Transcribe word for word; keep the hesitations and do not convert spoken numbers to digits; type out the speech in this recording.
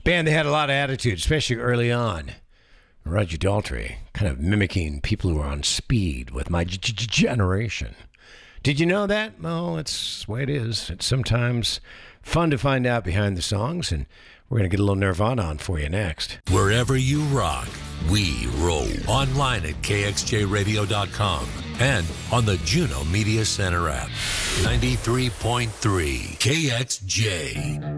Band, they had a lot of attitude, especially early on. Roger Daltrey, kind of mimicking people who are on speed with my g- g- generation. Did you know that? Well, it's the way it is. It's sometimes fun to find out behind the songs, and we're going to get a little Nirvana on for you next. Wherever you rock, we roll. Online at K X J radio dot com and on the Juno Media Center app. ninety-three point three K X J.